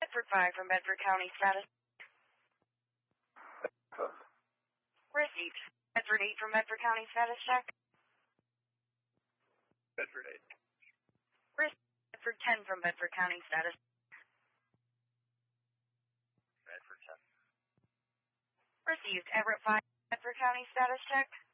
Bedford 5 from Bedford County status. Received. Bedford 8 from Bedford County status check. Bedford 8. Received. Bedford 10 from Bedford County status. Bedford 10. Received. Everett 5 Bedford County status check.